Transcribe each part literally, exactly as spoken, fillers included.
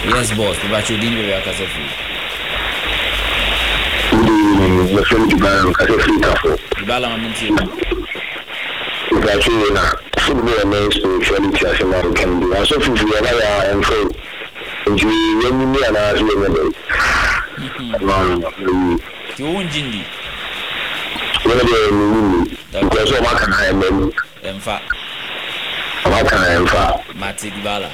Yes, boss. But you didn't really have free. The friend to buy a free tafel. The balance If I say that, football and spirituality as a man can do. And so, if you are there and so, if you when you are as well, you won't jindy. Because of what can I am, in fact, what can I am for? Mati Dibala.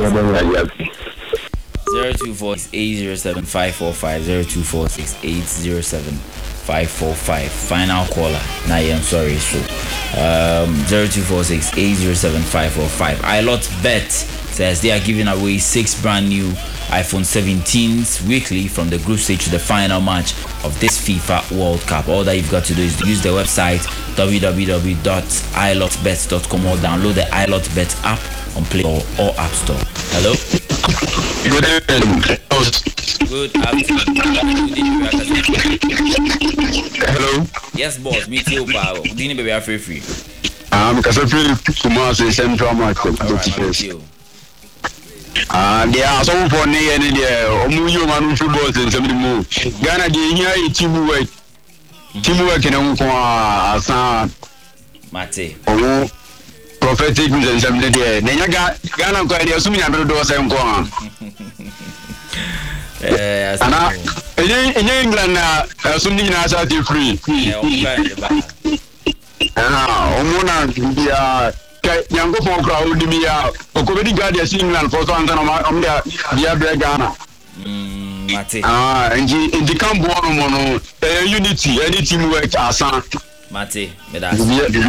zero two four six eight zero seven five four five zero two four six eight zero seven five four five. Final caller. Nah, I'm sorry. So, um, zero two four six eight zero seven five four five. iLotBet says they are giving away six brand new iPhone seventeens weekly from the group stage to the final match of this FIFA World Cup. All that you've got to do is to use the website w w w dot i lot bet dot com or download the iLotBet app on Play Store or App Store. Hello? Good evening. Good afternoon. Hello? Yes, boss. Meet you, Power. Dini baby, I'm free free. I'm Kasafri Kumasi Central Market. Alright, you. Ah, there are some for me and there. Omuyo manu football and somebody move. Ghana the here teamwork. Teamwork in Unqua Asa Mate. Oh, prophetic and somebody there. Nenyaga Ghana quite assuming I'm do some kwa. Eh, Ana in England assuming na sa free. Ah, omuna dia yango for crowd mi ya okobedi guardia England for so antana om dia dia Ghana. Mm, Mate. Ah, and the camp one mono unity any teamwork asan. Mate, me that.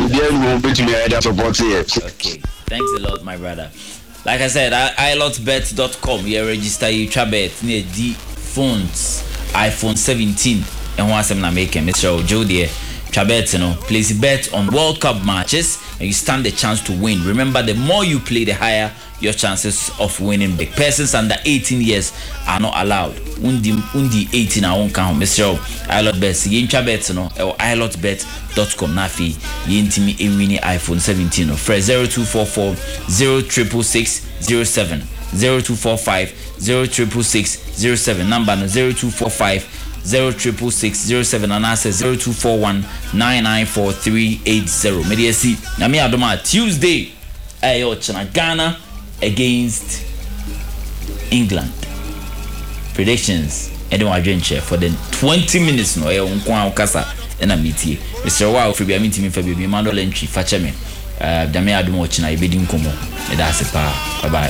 Okay. Thanks a lot, my brother. Like I said, i lot bet dot com. You register you chabet near D phones iPhone seventeen and one seven na make Mister Joe there. Chabet, you know, place a bet on World Cup matches and you stand the chance to win. Remember, the more you play, the higher your chances of winning big. Persons under eighteen years are not allowed. Undi undi eighteen I won't count. Mister iLotBet, yin chabet, you know, or i lot bet dot com. Nafi yintimi a winning iPhone seventeen. Fresh zero two four four zero triple six zero seven zero two four five zero triple six zero seven. Number no zero two four five zero triple six zero seven and answer zero two four one nine nine four three eight zero. Mediasi Nami Adoma Tuesday Ayo China Ghana against England. Predictions Edwin Adventure for the twenty minutes no ayo nkwa ukasa na meetie. Mister Wow for be meeting me for be Emmanuel entry fache me. Uh Dami Adoma China ibedi nkomo. Eda se pa. Bye bye.